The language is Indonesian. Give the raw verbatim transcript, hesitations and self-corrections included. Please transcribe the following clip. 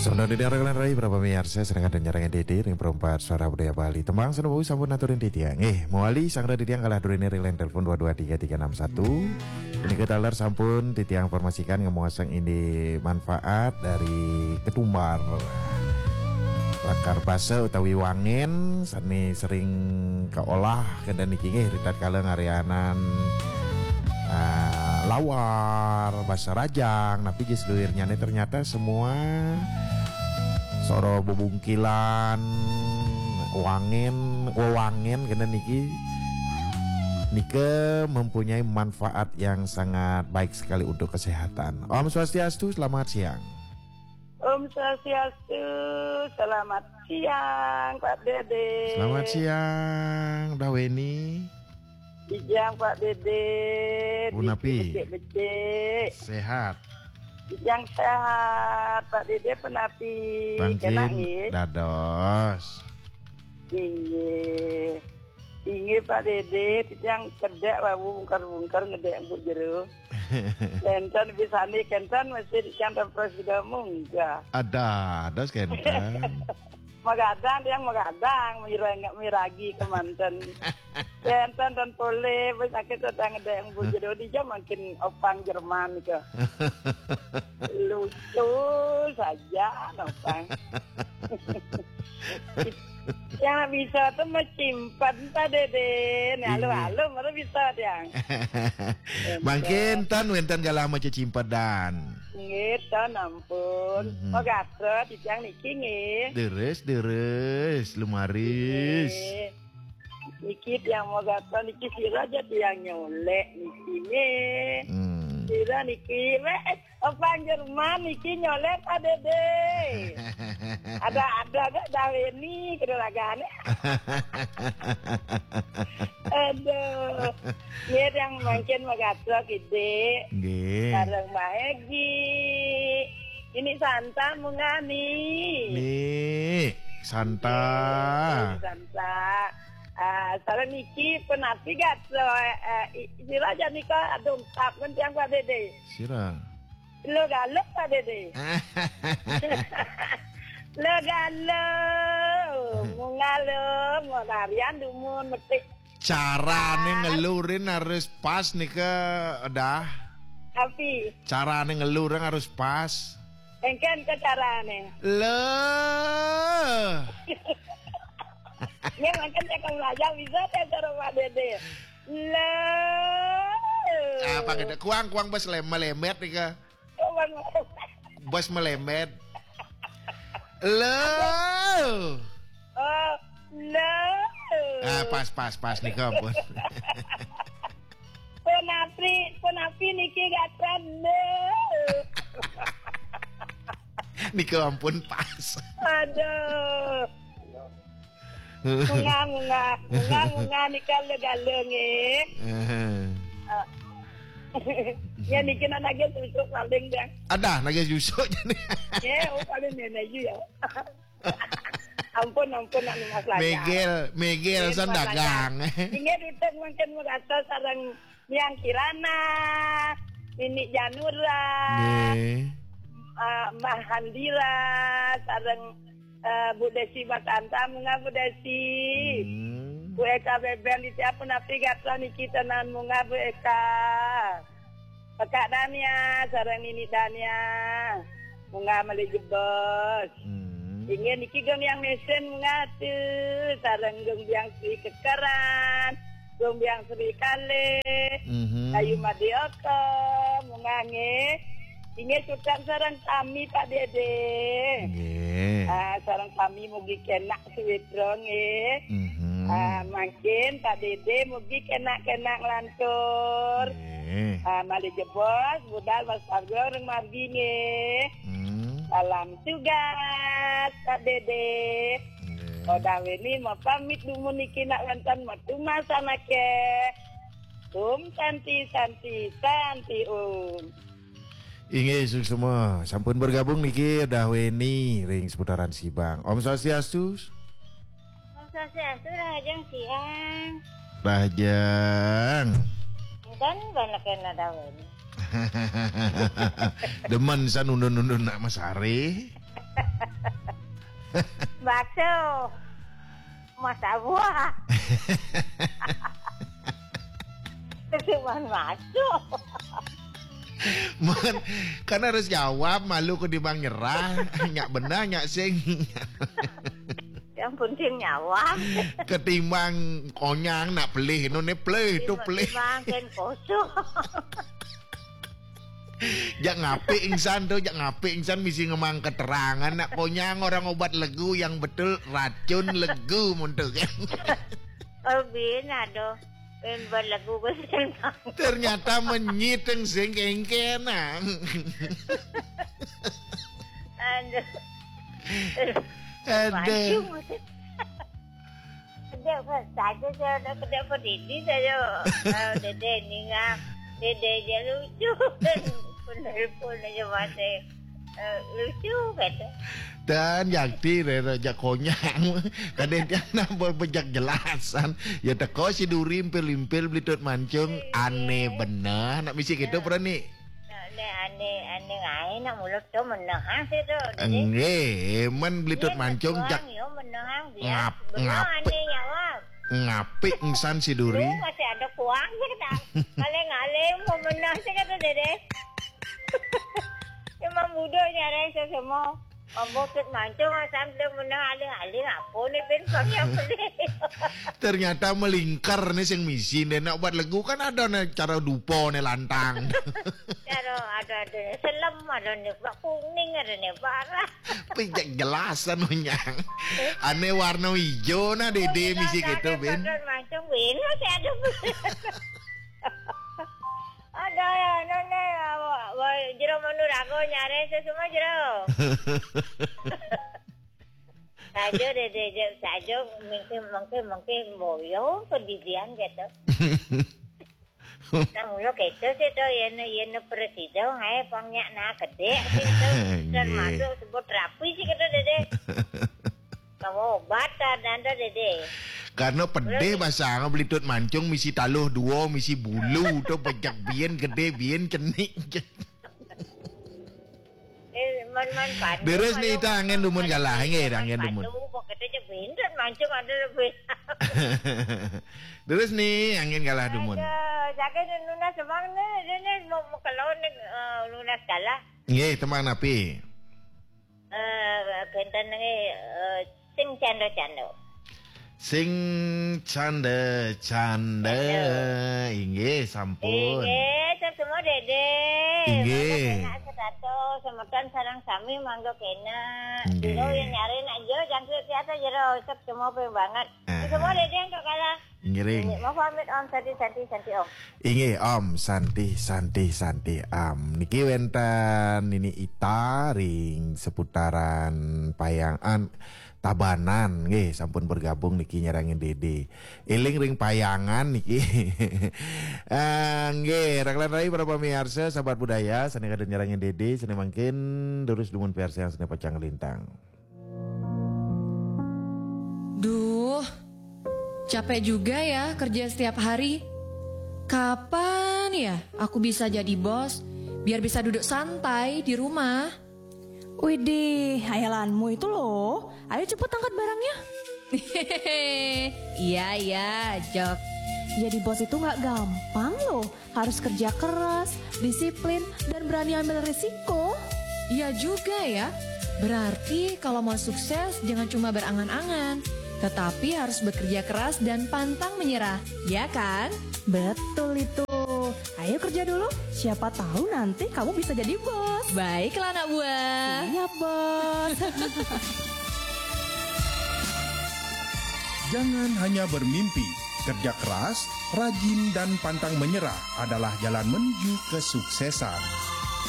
Sono di daerah rai berapa miarsa sedangkan dan nyarangan dede ring perempat suara budaya Bali. Tembang sono bagus sampun naturin ditiang. Eh, muali sang da ditiang kalah durin ring telepon dua dua tiga tiga enam satu. Ini kita lar sampun ditiang informasikan ngemuasang ini manfaat dari ketumbar. Bakar basa utawi wangin sani sering keolah kedan iki nggih ritat kala ngarianan uh, lawar basa rajang tapi geus leuirnya ternyata semua soro bebungkilan wangin wewangin kena niki nike mempunyai manfaat yang sangat baik sekali untuk kesehatan. Om Swastiastu, selamat siang. Om Swastiastu, selamat siang Pak Dede. Selamat siang Daweni. Siang Pak Dede. Unapi. Becek-becek. Sehat. Yang sehat Pak Dede penapi. Bangkin dados. Iya. Inge Pak Dede yang kerja babu bungkar-bungkar ngedek bu jero. Kencan bisa nih kencan masih dicantum presiden munggah. Ada, ada kencan. Magadang yang magadang mirang miragi kemanten. Kencan dan pole sakit sedang ngedek bu jero di jam makin opang Jerman ke. Lucu saja opang. Yang bisa tuh mencimpan Pak Dede. Halo-halo mana bisa dia. Makin tan wentan galah maca cimpadan. Gitu ampun. Mm-hmm. Oh gatot yang niki nggih. Deres deres lumaris. Niki yang mau gatot niki sira jadi yang nyolek niki nggih. Hmm. Sira niki weh opang Jerman niki nyolek Pak Dede. ada ada gak Daweni kedelagane. Aduh. Dia yang makin magato gede. Nggih. Bareng Mbak Egi. Ini Santa mungani. Nih, Santa. Nggih, Santa. Ah, uh, niki penapi gat so uh, sira aja nika adung tap yang Pak Dede. Sira. Lo galak Pak Dede. Lo galak. Mungalo, mau harian dumun metik. Carane ngelurin harus pas nih ke dah. Tapi carane ngelurin harus pas. engken ke carane. Leh. Ya makan saya kalau belajar bisa saya cara Pak Dede. Leh. Apa kita kuang kuang bos lem melemet nih ke. Bos melemet. Leh. Oh, leh. Ah, pas pas pas nih ke pun. Penapi, penapi niki gatran leh. Nih ke ampun pas. Aduh. Munga munga munga munga nikal galeng eh. Ya nikin anaknya susuk paling dia. Ada nage susuk jadi. Ya, oh paling nenek ya. Ampun ampun anu Mas Laka. Megel megel san dagang. Ingat itu mungkin merasa sarang yang Kirana, Nini Janura, uh, Mbah Handira, sarang Uh, Bu Desi Batanta munga Bu Desi hmm. Bu Eka Beben di tiap penapi gatlah niki tenan munga Bu Eka Pakak Dania sarang Nini Dania munga meli jebos hmm. Ingin niki geng yang mesen munga tu sarang geng biang Sri Kekeran geng biang Sri Kale hmm. Ayu Madioko munga nge ingin sukan sarang kami Pak Dede. Nggih. Ah sarang kami mugi kenak suwitro nggih. Mhm. Ah makin Pak Dede mugi kenak-kenak lantur. Nggih. Ah mali jebos budal Mas Argo reng margi nggih. Hmm. Salam tugas Pak Dede. Nggih. Oda weni mau pamit dumun niki nak lantan matu masanake. Um santi santi santi um. Inge semua sampun bergabung niki Daweni ring seputaran Sibang. Om Swastiastu. Om Swastiastu rahajang siang. Rahajang. Kan banyak kena Daweni. Demen san undun-undun nak Mas Ari. Bakso. Masa buah. Cuman masuk. Man, kan harus jawab, malu kok dibang nyerah. Nyak benar, nyak sing. Yang penting nyawa. Ketimbang konyang nak pelih, nune pelih, itu pelih. Ketimbang kan kosong. Jak ngapi insan tuh, jak ngapi insan misi ngemang keterangan nak konyang orang obat legu yang betul racun legu muntah kan. Oh bina do. Ben berlagu besenang. Ternyata menyiteng sing kengkenan. Aduh. Ada. Ada apa saja saya ada kerja pendidi saja. Oh, dede ni ngam. Dede je lucu. Penelpon aja masih lucu kata. Dan yakti rera jak konyang. Kadang dia nambah bejak jelasan. Ya teko si duri limpil-limpil belitut mancung. Aneh benar. Nak misi gitu pernah nih. Aneh aneh ngai nak mulut tu menahang sih tu. Enggak, men belitut mancung jak ngap ngapi ngapi insan si duri. Lu masih ada kuang sih kata. Kalian ngalem mau menang sih kata dede. Emang muda nyari semua. Pembotut mancung sampai menang aling-aling apa nih ben yang beli. Ternyata melingkar nih sing misi nih nak buat lagu kan ada nih cara dupo nih lantang. Cara ada ada selam ada nih bak kuning ada nih parah. Pijak jelasan nyang. Aneh warna hijau nah dede misi gitu ben. Mancung ben masih ada. Ada ya, nona, jero menurut aku nyari semua jero. Sajo dede, sajo mungkin mungkin mungkin moyo pendidikan gitu. Nah moyo gitu sih tuh, yang yang presiden, hai pangnya nak gede, gitu. Termasuk sebut rapi sih gitu dede. Kamu obat dan dede. Karena pede bahasa belitut mancung misi taluh dua misi bulu tu pejak bien gede bien cenik. Eh man-man pandu. Beres ni ita angin dumun galah ngir angin dumun. Pokoknya je bintan mancung ada lebih. Beres ni angin galah dumun. Jaga nuna semang ni ni mau kalau ni nuna kalah. Nggih teman api. Eh kentan ni sing canda-canda. Sing canda canda inggih sampun. Inggih semua dede. Inggih. Nak setato semeton sarang sami mangga kena. Inggih. Jero yang nyari nak jero jangkit tiada jero sep semua pe banget. Semua dede enggak kalah. Inggih ring. Mau pamit Om Santi Santi Santi Om. Inggih Om Santi Santi Santi Am. Niki wenten ini ita ring seputaran payangan Tabanan nggih sampun bergabung niki nyerangin Dede. Eling ring payangan niki. Ah nggih, raglan rai para pamirsa sahabat budaya seni kada nyerangin Dede seni mangkin terus dumun persa yang seni pacang lintang. Duh. Capek juga ya kerja setiap hari. Kapan ya aku bisa jadi bos biar bisa duduk santai di rumah? Widih, hayalanmu itu loh. Ayo cepet angkat barangnya. Iya, iya, Jok. Jadi bos itu gak gampang loh. Harus kerja keras, disiplin, dan berani ambil risiko. Iya juga ya. Berarti kalau mau sukses jangan cuma berangan-angan. Tetapi harus bekerja keras dan pantang menyerah. Ya kan? Betul itu. Ayo kerja dulu, siapa tahu nanti kamu bisa jadi bos. Baiklah anak buah. Iya bos. Jangan hanya bermimpi, kerja keras, rajin dan pantang menyerah adalah jalan menuju kesuksesan.